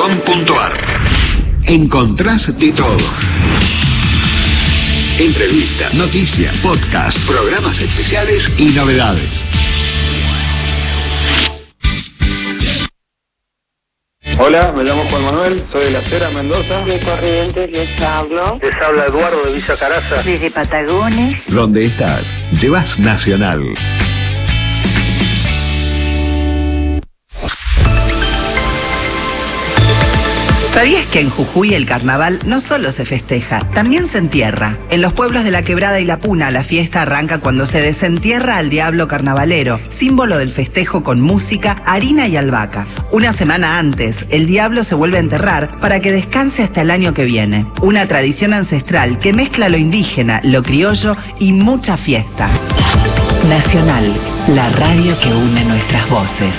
radio.com.ar. Encontrás de todo. Entrevistas, noticias, podcasts, programas especiales y novedades. Hola, me llamo Juan Manuel, soy de La Cera, Mendoza. De Corrientes les hablo. Les habla Eduardo de Villa Caraza. Desde Patagones. Donde estás, llevas Nacional. ¿Sabías que en Jujuy el carnaval no solo se festeja, también se entierra? En los pueblos de La Quebrada y La Puna, la fiesta arranca cuando se desentierra al diablo carnavalero, símbolo del festejo con música, harina y albahaca. Una semana antes, el diablo se vuelve a enterrar para que descanse hasta el año que viene. Una tradición ancestral que mezcla lo indígena, lo criollo y mucha fiesta. Nacional, la radio que une nuestras voces.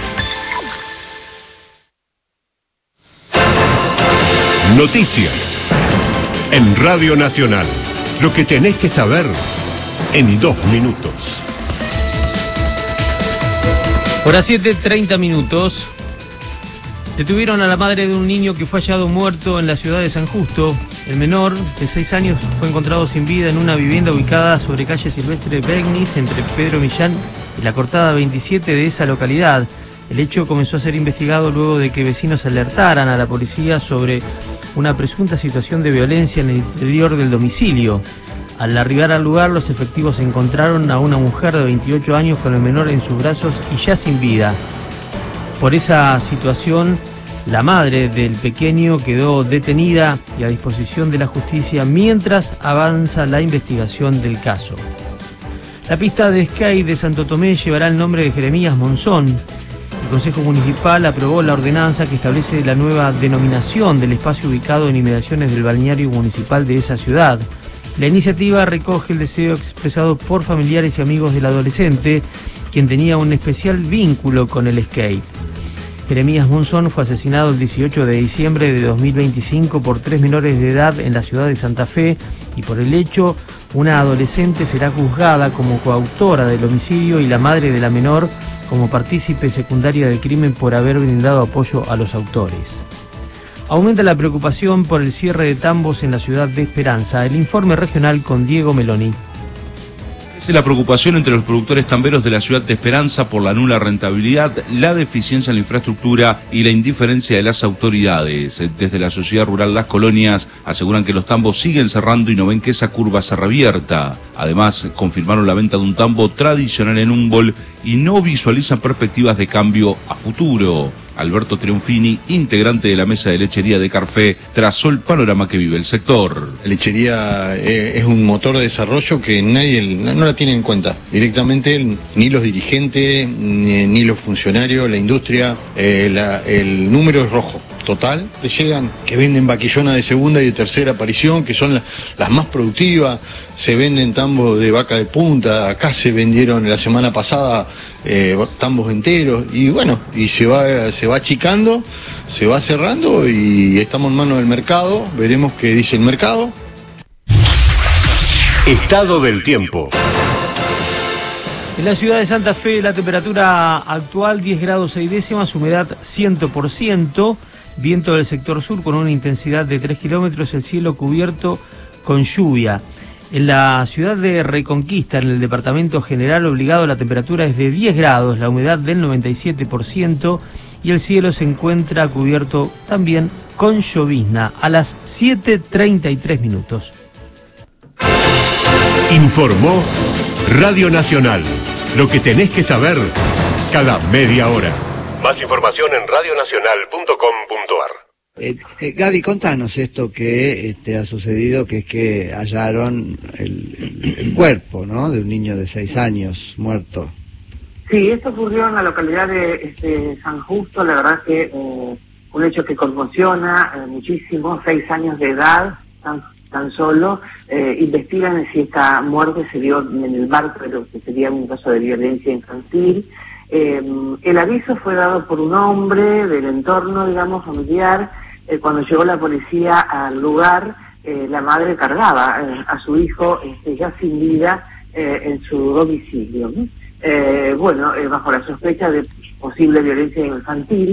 Noticias en Radio Nacional. Lo que tenés que saber en 2 minutos. Hora 7:30 minutos. Detuvieron a la madre de un niño que fue hallado muerto en la ciudad de San Justo. El menor, de 6 años, fue encontrado sin vida en una vivienda ubicada sobre calle Silvestre Begnis, entre Pedro Millán y la Cortada 27 de esa localidad. El hecho comenzó a ser investigado luego de que vecinos alertaran a la policía sobre una presunta situación de violencia en el interior del domicilio. Al arribar al lugar, los efectivos encontraron a una mujer de 28 años con el menor en sus brazos y ya sin vida. Por esa situación, la madre del pequeño quedó detenida y a disposición de la justicia mientras avanza la investigación del caso. La pista de esquí de Santo Tomé llevará el nombre de Jeremías Monzón. El Consejo Municipal aprobó la ordenanza que establece la nueva denominación del espacio ubicado en inmediaciones del balneario municipal de esa ciudad. La iniciativa recoge el deseo expresado por familiares y amigos del adolescente, quien tenía un especial vínculo con el skate. Jeremías Monzón fue asesinado el 18 de diciembre de 2025 por 3 menores de edad en la ciudad de Santa Fe y por el hecho, una adolescente será juzgada como coautora del homicidio y la madre de la menor como partícipe secundaria del crimen por haber brindado apoyo a los autores. Aumenta la preocupación por el cierre de tambos en la ciudad de Esperanza. El informe regional con Diego Meloni. Crece la preocupación entre los productores tamberos de la ciudad de Esperanza por la nula rentabilidad, la deficiencia en la infraestructura y la indiferencia de las autoridades. Desde la sociedad rural Las Colonias aseguran que los tambos siguen cerrando y no ven que esa curva se revierta. Además, confirmaron la venta de un tambo tradicional en Humboldt y no visualizan perspectivas de cambio a futuro. Alberto Triunfini, integrante de la mesa de lechería de Carfé, trazó el panorama que vive el sector. La lechería es un motor de desarrollo que nadie no la tiene en cuenta. Directamente ni los dirigentes, ni los funcionarios, la industria, el número es rojo. Total, te llegan que venden vaquillona de segunda y de tercera aparición, que son las más productivas, se venden tambos de vaca de punta, acá se vendieron la semana pasada tambos enteros, y bueno, y se va achicando, se va cerrando y estamos en manos del mercado, veremos qué dice el mercado. Estado del tiempo. En la ciudad de Santa Fe, la temperatura actual 10 grados 6 décimas, humedad 100%, viento del sector sur con una intensidad de 3 kilómetros, el cielo cubierto con lluvia. En la ciudad de Reconquista, en el departamento General Obligado, la temperatura es de 10 grados, la humedad del 97% y el cielo se encuentra cubierto también con llovizna a las 7:33 minutos. Informó Radio Nacional. Lo que tenés que saber cada media hora. Más información en radionacional.com.ar. Gaby, contanos esto que ha sucedido, que es que hallaron el cuerpo, ¿no?, de un niño de 6 años muerto. Sí, esto ocurrió en la localidad de San Justo. La verdad que un hecho que conmociona muchísimo. 6 años de edad, tan solo. Investigan si esta muerte se dio en el marco de lo que sería un caso de violencia infantil. El aviso fue dado por un hombre del entorno, digamos, familiar. Cuando llegó la policía al lugar, la madre cargaba a su hijo ya sin vida en su domicilio. Bajo la sospecha de posible violencia infantil,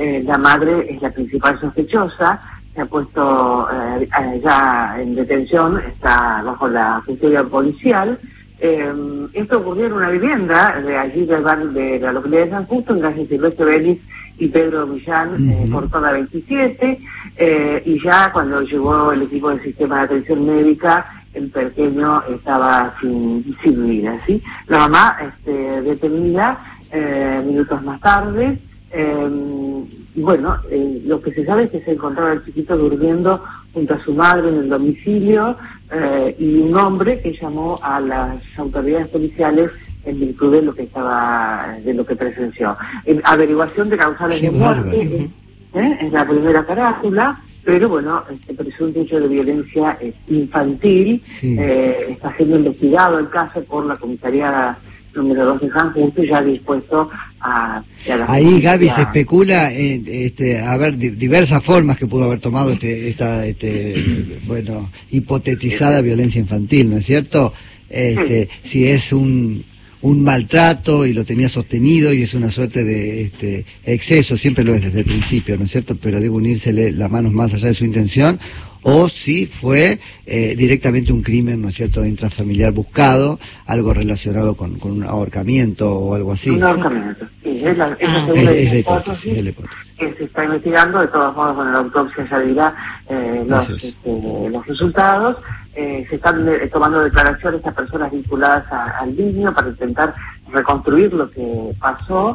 La madre es la principal sospechosa, se ha puesto ya en detención, está bajo la custodia policial. Esto ocurrió en una vivienda de allí del barrio de la localidad de San Justo, en calle Silvestre Vélez y Pedro Millán, por toda 27, y ya cuando llegó el equipo del sistema de atención médica, el pequeño estaba sin vida, ¿sí? La mamá detenida minutos más tarde. Y bueno, lo que se sabe es que se encontraba el chiquito durmiendo junto a su madre en el domicilio, y un hombre que llamó a las autoridades policiales en virtud de lo que presenció. Averiguación de causales de muerte es la primera carátula, pero bueno, presunto hecho de violencia infantil. Está siendo investigado el caso por la comisaría número 2 de San Justo, ya dispuesto a ahí, Gaby, se especula a ver diversas formas que pudo haber tomado esta hipotetizada violencia infantil, ¿no es cierto? Si es un maltrato y lo tenía sostenido y es una suerte de exceso, siempre lo es desde el principio, ¿no es cierto? Pero debe unírsele las manos más allá de su intención, o si fue directamente un crimen, ¿no es cierto?, intrafamiliar buscado, algo relacionado con un ahorcamiento o algo así. Un ahorcamiento, sí, es la hipótesis que se está investigando. De todos modos, con la autopsia ya dirá los resultados. Se están tomando declaraciones a personas vinculadas al niño para intentar reconstruir lo que pasó.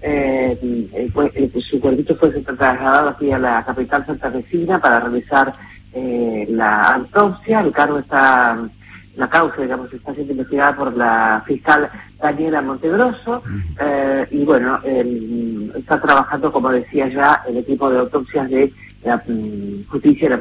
Su cuerpito fue trasladado aquí a la capital santafesina para realizar la autopsia. La causa, digamos, está siendo investigada por la fiscal Daniela Montegrosso, y bueno, está trabajando, como decía ya, el equipo de autopsias de la justicia